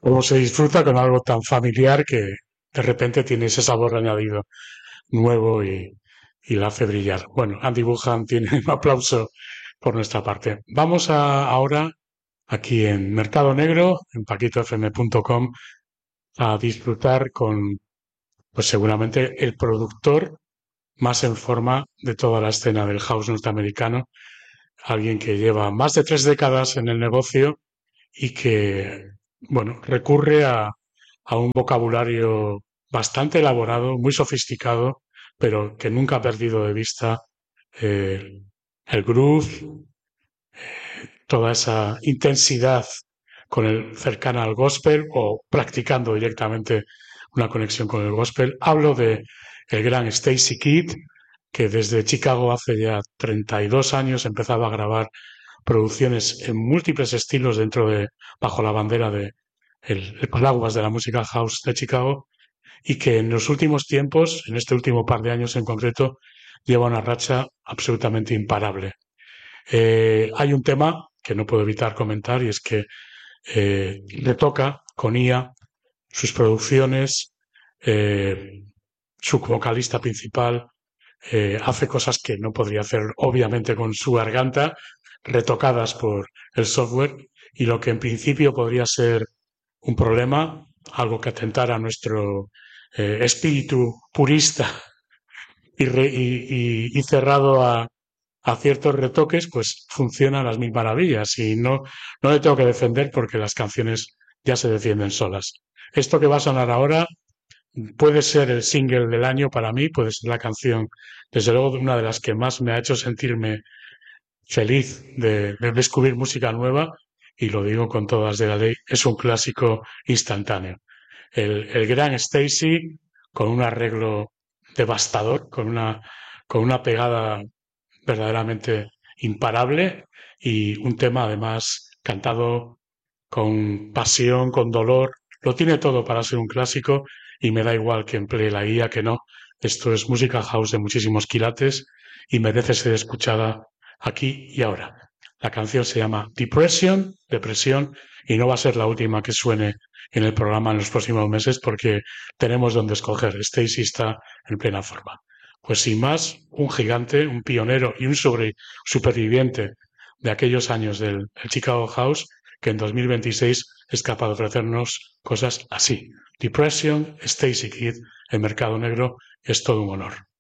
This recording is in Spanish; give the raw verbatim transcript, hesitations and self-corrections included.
Cómo se disfruta con algo tan familiar que de repente tiene ese sabor añadido nuevo y, y la hace brillar. Bueno, Andy Buchan tiene un aplauso por nuestra parte. Vamos a, ahora, aquí en Mercado Negro, en paquito f m punto com, a disfrutar con, pues seguramente, el productor más en forma de toda la escena del house norteamericano, alguien que lleva más de tres décadas en el negocio y que, bueno, recurre a, a un vocabulario bastante elaborado, muy sofisticado, pero que nunca ha perdido de vista eh, el groove, toda esa intensidad con el cercana al gospel o practicando directamente una conexión con el gospel. Hablo de el gran Stacy Kidd, que desde Chicago hace ya treinta y dos años empezaba a grabar producciones en múltiples estilos dentro de, bajo la bandera de el, el paraguas de la música house de Chicago, y que en los últimos tiempos, en este último par de años en concreto, lleva una racha absolutamente imparable. Eh, hay un tema que no puedo evitar comentar y es que eh, le toca con I A sus producciones, eh, su vocalista principal eh, hace cosas que no podría hacer obviamente con su garganta, retocadas por el software, y lo que en principio podría ser un problema, algo que atentara a nuestro eh, espíritu purista y, re, y, y, y cerrado a, a ciertos retoques, pues funciona a las mil maravillas y no, no le tengo que defender porque las canciones ya se defienden solas. Esto que va a sonar ahora puede ser el single del año para mí, puede ser la canción, desde luego, una de las que más me ha hecho sentirme feliz de, de descubrir música nueva, y lo digo con todas de la ley, es un clásico instantáneo. El, el gran Stacy, con un arreglo devastador, con una, con una pegada verdaderamente imparable y un tema además cantado con pasión, con dolor. Lo tiene todo para ser un clásico y me da igual que emplee la guía que no. Esto es música house de muchísimos quilates y merece ser escuchada aquí y ahora. La canción se llama Depression, Depresión, y no va a ser la última que suene en el programa en los próximos meses porque tenemos donde escoger. Stacy está en plena forma. Pues sin más, un gigante, un pionero y un sobre, superviviente de aquellos años del Chicago House, que en dos mil veintiséis es capaz de ofrecernos cosas así. Depression, Stacy Kidd, el mercado negro, es todo un honor.